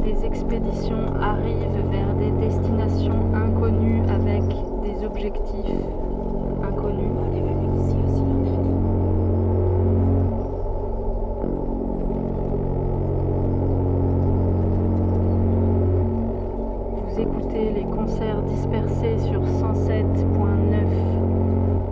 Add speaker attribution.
Speaker 1: Des expéditions arrivent vers des destinations inconnues avec des objectifs inconnus.
Speaker 2: On est venu ici aussi l'an dernier.
Speaker 1: Vous écoutez les concerts dispersés sur 107